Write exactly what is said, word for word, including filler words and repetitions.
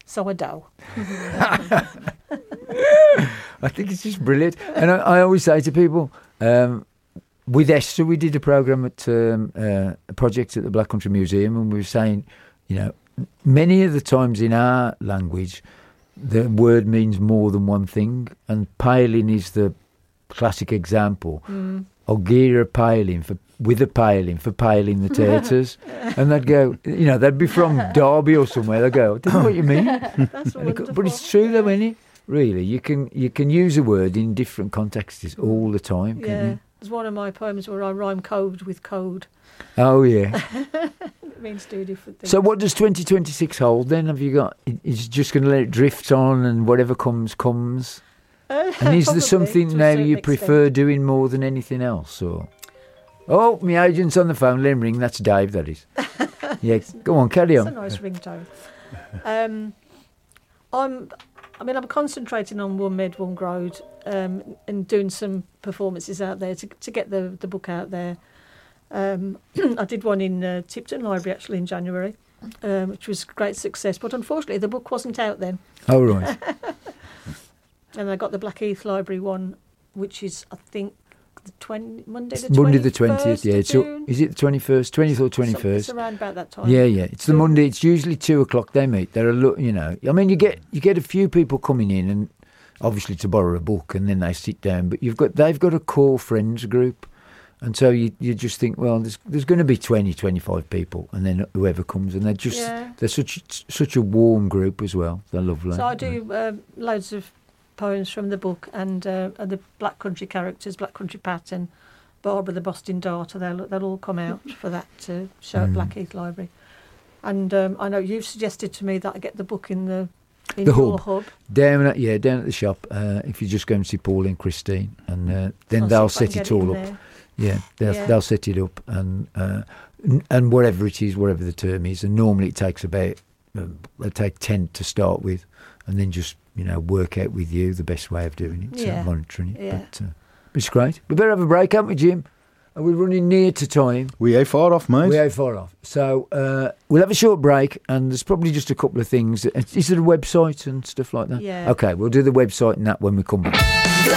sourdough. I think it's just brilliant. And I, I always say to people, um, with Esther, we did a programme at um, uh, a project at the Black Country Museum, and we were saying, you know, many of the times in our language, the word means more than one thing, and paling is the classic example. Mm. Ogira paling for with a paling for paling the taters, and they'd go, you know, they'd be from Derby or somewhere. They'd go, I don't know what you mean. That's wonderful. But it's true though, isn't it? Really, you can you can use a word in different contexts all the time. Yeah, can't you? there's one of my poems where I rhyme code with code. Oh yeah. It means two different things. So what does twenty twenty-six hold then? Have you got? Is it just going to let it drift on and whatever comes comes? Uh, And is there probably, something to a now certain you extent. prefer doing more than anything else? Or oh, my agent's on the phone. Let him ring. That's Dave. That is. Yeah, go on, carry It's a on. nice ringtone. Um, I'm. I mean, I'm concentrating on One Med, One Growed, um, and doing some performances out there to to get the the book out there. Um, I did one in uh, Tipton Library actually in January, um, which was a great success. But unfortunately, the book wasn't out then. Oh right. And I got the Blackheath Library one, which is I think the twenty Monday the Monday the twentieth. twentieth. Yeah. So, is it the twenty-first, twentieth or Twenty twenty-first? It's around about that time. Yeah, yeah. It's the Monday. It's usually two o'clock. They meet. They're a look. You know. I mean, you get you get a few people coming in, and obviously to borrow a book, and then they sit down. But you've got they've got a core friends group, and so you you just think, well, there's there's going to be twenty, twenty-five people, and then whoever comes, and they're just Yeah. they're such such a warm group as well. They're lovely. So I do uh, loads of poems from the book, and uh, and the Black Country characters, Black Country Pat and Barbara the Boston Darter, they'll they'll all come out for that uh, show at Mm. Blackheath Library. And um, I know you've suggested to me that I get the book in the in The your hub. hub. Down at yeah, down at the shop. Uh, if you just go and see Paul and Christine, and uh, then I'll see they'll if I can set get it all in up. there. Yeah, they'll Yeah. they'll set it up, and uh, n- and whatever it is, whatever the term is, and normally it takes about um, they take ten to start with, and then just you know work out with you the best way of doing it, Yeah. so monitoring it. Yeah. But uh, it's great. We better have a break, haven't we, Jim? Are we running near to time? We ain't far off, mate. We are far off. So uh, we'll have a short break, and there's probably just a couple of things. Is there a website and stuff like that? Yeah. Okay, we'll do the website and that when we come back.